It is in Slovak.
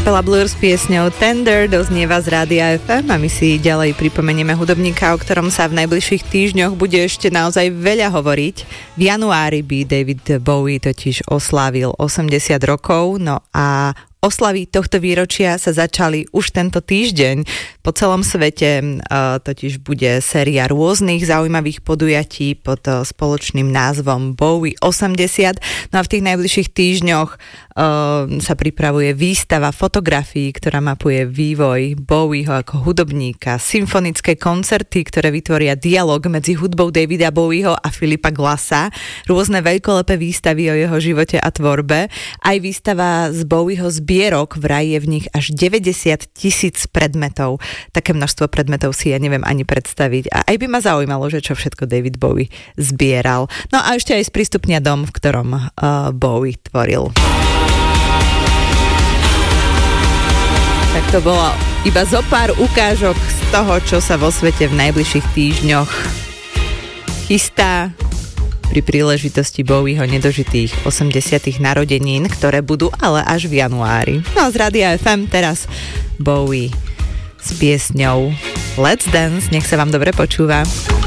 Kapela Blur s piesňou Tender doznieva z Rádia FM a my si ďalej pripomenieme hudobníka, o ktorom sa v najbližších týždňoch bude ešte naozaj veľa hovoriť. V januári by David Bowie totiž oslávil 80 rokov, no a oslavy tohto výročia sa začali už tento týždeň. Po celom svete totiž bude séria rôznych zaujímavých podujatí pod spoločným názvom Bowie 80. No a v tých najbližších týždňoch sa pripravuje výstava fotografií, ktorá mapuje vývoj Bowieho ako hudobníka, symfonické koncerty, ktoré vytvoria dialog medzi hudbou Davida Bowieho a Philipa Glassa, rôzne veľkolepé výstavy o jeho živote a tvorbe, aj výstava z Bowieho zbierok, vraj je v nich až 90 000 predmetov. Také množstvo predmetov si ja neviem ani predstaviť a aj by ma zaujímalo, že čo všetko David Bowie zbieral. No a ešte aj sprístupnia dom, v ktorom Bowie tvoril. Tak to bolo iba zo pár ukážok z toho, čo sa vo svete v najbližších týždňoch chystá pri príležitosti Bowieho nedožitých 80. narodenín, ktoré budú ale až v januári. No a z Rádia FM teraz Bowie s piesňou Let's Dance. Nech sa vám dobre počúva.